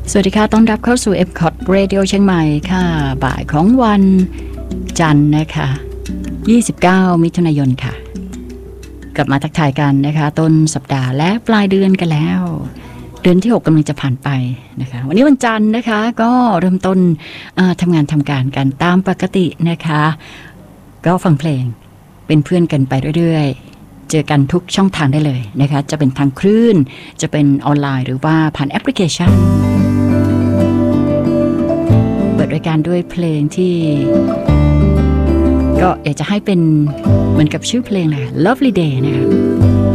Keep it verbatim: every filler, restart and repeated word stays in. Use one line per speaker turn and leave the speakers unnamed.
สวัสดีค่ะต้อนรับเข้าสู่ เอฟ ซี โอ ที Radio เชียงใหม่ค่ะบ่ายของวันจันทร์นะคะยี่สิบเก้ามิถุนายนค่ะกลับมาทักทายกันนะคะต้นสัปดาห์และปลายเดือนกันแล้วเดือนที่หกกำลังจะผ่านไปนะคะวันนี้วันจันทร์นะคะก็เริ่มต้นทำงานทำการกันตามปกตินะคะก็ฟังเพลงเป็นเพื่อนกันไปเรื่อยๆเจอกันทุกช่องทางได้เลยนะคะจะเป็นทางคลื่นจะเป็นออนไลน์หรือว่าผ่านแอปพลิเคชันเปิดรายการด้วยเพลงที่ก็อยากจะให้เป็นเหมือนกับชื่อเพลงเลย Lovely Day นะคะ